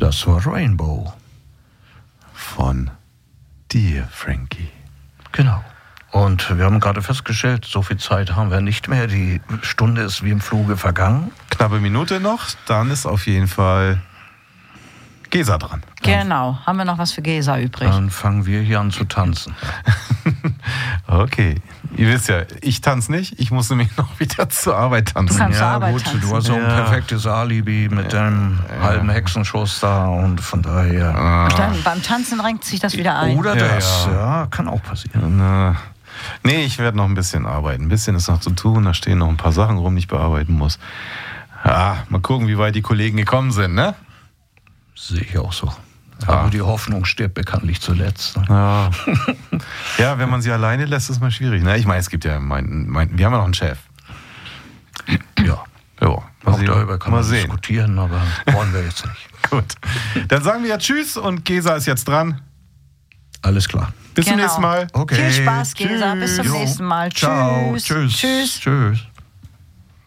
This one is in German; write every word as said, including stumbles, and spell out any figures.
Das war Rainbow. Von dir, Frankie. Genau. Und wir haben gerade festgestellt, so viel Zeit haben wir nicht mehr. Die Stunde ist wie im Fluge vergangen. Knappe Minute noch, dann ist auf jeden Fall Gesa dran. Genau. Haben wir noch was für Gesa übrig? Dann fangen wir hier an zu tanzen. Okay. Ihr wisst ja, ich tanze nicht. Ich muss nämlich noch wieder zur Arbeit tanzen. Du kannst zur Ja Arbeit gut, tanzen. du hast so ein Ja. perfektes Alibi mit deinem Ja. halben Hexenschuss da und von daher... Ah. Dann, beim Tanzen renkt sich das wieder ein. Oder Ja, das, ja. ja, kann auch passieren. Na, nee, ich werde noch ein bisschen arbeiten. Ein bisschen ist noch zu tun. Da stehen noch ein paar Sachen rum, die ich bearbeiten muss. Ja, mal gucken, wie weit die Kollegen gekommen sind, ne? Sehe ich auch so. Ah. Aber die Hoffnung stirbt bekanntlich zuletzt. Ne? Ja. Ja, wenn man sie alleine lässt, ist mal schwierig. Ne? Ich meine, es gibt ja, mein, mein, wir haben ja noch einen Chef. Ja, Ja, mal auch sehen. darüber kann mal man sehen. diskutieren, aber wollen wir jetzt nicht. Gut. Dann sagen wir ja Tschüss und Gesa ist jetzt dran. Alles klar. Bis zum Genau. nächsten Mal. Okay. Viel Spaß, Gesa. Bis zum Jo. nächsten Mal. Ciao. Tschüss. Tschüss. Tschüss. Tschüss.